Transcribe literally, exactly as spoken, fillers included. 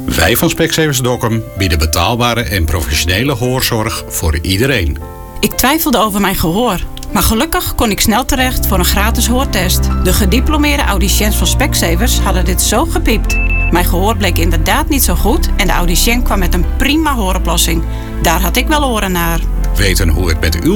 Wij van Specsavers Dokkum bieden betaalbare en professionele gehoorzorg voor iedereen. Ik twijfelde over mijn gehoor, maar gelukkig kon ik snel terecht voor een gratis hoortest. De gediplomeerde audiciëns van Specsavers hadden dit zo gepiept. Mijn gehoor bleek inderdaad niet zo goed en de audiciën kwam met een prima hooroplossing. Daar had ik wel oren naar. Weten hoe het met uw